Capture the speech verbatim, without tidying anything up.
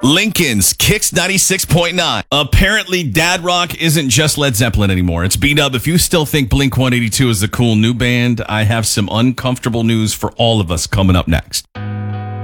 Lincoln's Kicks ninety-six point nine. Apparently, Dad Rock isn't just Led Zeppelin anymore. It's B-Dub. If you still think Blink one eighty-two is a cool new band, I have some uncomfortable news for all of us coming up next.